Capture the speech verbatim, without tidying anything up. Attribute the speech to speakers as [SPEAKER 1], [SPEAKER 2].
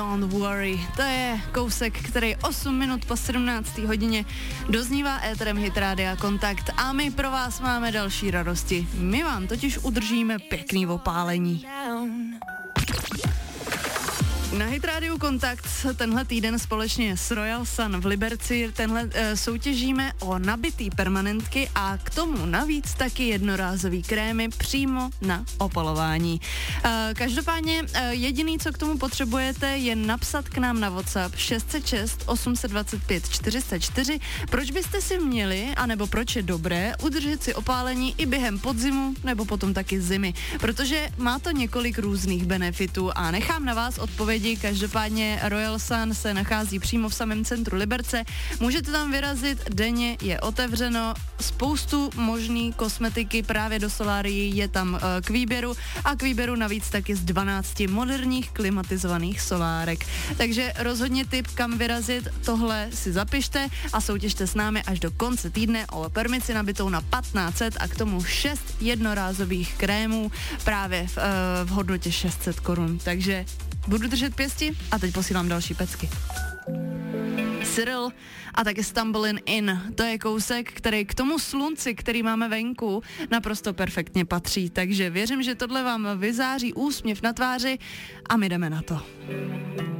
[SPEAKER 1] Don't worry, to je kousek, který osm minut po sedmnácté hodině doznívá éterem Hit Rádia Kontakt a my pro vás máme další radosti. My vám totiž udržíme pěkný opálení. Na Hit Rádiu Kontakt tenhle týden společně s Royal Sun v Liberci tenhle e, soutěžíme o nabitý permanentky a k tomu navíc taky jednorázový krémy přímo na opalování. E, každopádně e, jediný, co k tomu potřebujete, je napsat k nám na WhatsApp šest set šest osm set dvacet pět čtyři sta čtyři, proč byste si měli, anebo proč je dobré udržet si opálení i během podzimu nebo potom taky zimy, protože má to několik různých benefitů a nechám na vás odpovědět. Každopádně Royal Sun se nachází přímo v samém centru Liberce. Můžete tam vyrazit, denně je otevřeno, spoustu možný kosmetiky právě do solárií je tam e, k výběru a k výběru navíc taky z dvanácti moderních klimatizovaných solárek. Takže rozhodně tip, kam vyrazit, tohle si zapište a soutěžte s námi až do konce týdne o permici nabitou na patnáct set a k tomu šest jednorázových krémů právě v, e, v hodnotě šest set korun. Takže budu držet pěsti a teď posílám další pecky. Cyril a taky Stumbling In. To je kousek, který k tomu slunci, který máme venku, naprosto perfektně patří. Takže věřím, že tohle vám vyzáří úsměv na tváři a my jdeme na to.